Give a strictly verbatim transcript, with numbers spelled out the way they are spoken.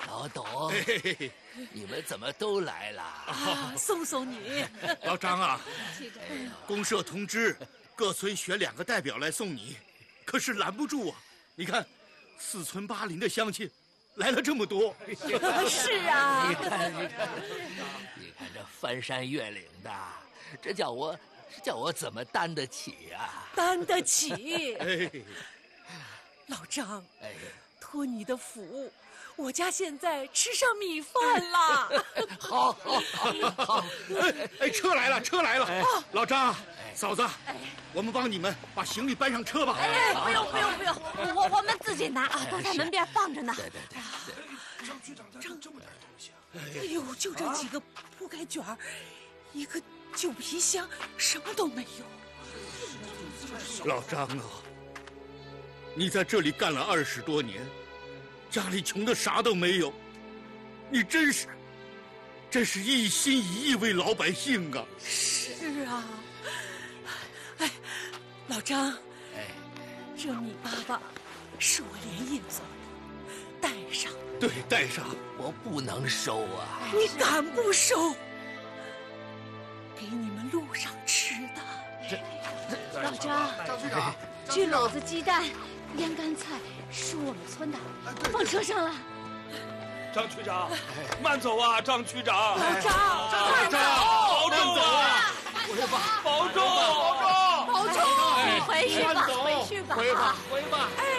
老董，你们怎么都来了？ 啊，送送你。 老张啊，公社通知各村选两个代表来送你，可是拦不住啊！你看，四村八邻的乡亲来了这么多。 是啊， 你看，你看，你看这翻山越岭的，这叫我，这叫我怎么担得起啊？ 担得起。 哎， 老张， 哎， 托你的福，我家现在吃上米饭了。 好，好，好，好。 哎哎，车来了，车来了！哎、老张，嫂子，哎、我们帮你们把行李搬上车吧。 哎，不用，不用，不用，我我们自己拿啊，都在门边放着呢。 对对对。 张局长带了这么点东西啊！ 哎呦，就这几个铺盖卷儿，一个旧皮箱，什么都没有。 老张啊，你在这里干了二十多年，家里穷的啥都没有，你真是，真是一心一意为老百姓啊！ 是啊，哎，老张， 哎， 这米粑粑是我连夜做的，带上。 对，带上。 我不能收啊！ 你敢不收？给你们路上吃的。 老张， 张局长， 这篓子鸡蛋、腌干菜是我们村的，放车上了。 张区长，慢走啊，张区长。 老张， 张张，保重啊！保重，保重， 保重，回去吧，回去吧， 回吧，回吧。 哎。